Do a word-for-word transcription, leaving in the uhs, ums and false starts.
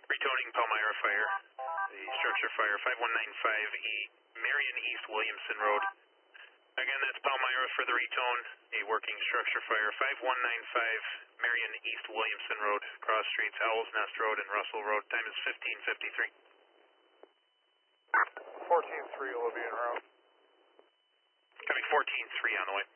Retoning Palmyra Fire, the structure fire five one nine five E, Marion East Williamson Road. Again, that's Palmyra for the retone, a working structure fire five one nine five, Marion East Williamson Road, cross streets Owl's Nest Road and Russell Road. Time is fifteen fifty-three. fourteen three will be en route. Copy fourteen three on the way.